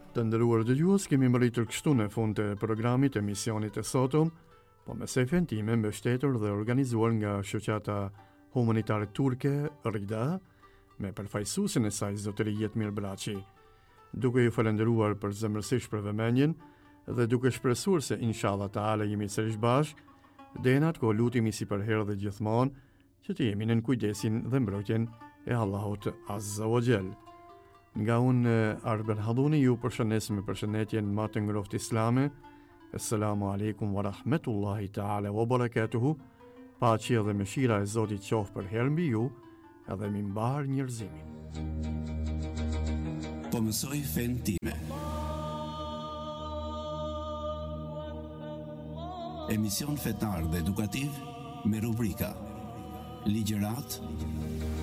Të nderuar dëgjues, kemi mbërritur kështu në fund të programit të emisionit të sotëm, po me sefen time mbështetur dhe organizuar nga shoqata humanitare turke Rida, me përfaqësuesin e saj zotëri Jetmir Braçi. Duke ju falendëruar për zemërsisht për vëmendjen dhe duke shpresuar se inshallah taala jemi sërish bashkë, deri në atë kohë lutemi si për herë dhe gjithmonë që të jemi në kujdesin dhe mbrojtjen e Allahut Azza wa Jall. Nga unë Arben Haduni ju përshëndes me përshëndetjen më të ngrohtë islame. Assalamu alaikum wa rahmetullahi ta'ala wa barakatuhu. Paqja dhe mëshira e Zotit qoftë për herë mbi ju edhe mbi mbar njerëzimin. Po mësoj fen time. Emision fetar dhe edukativ me rubrika Ligjërat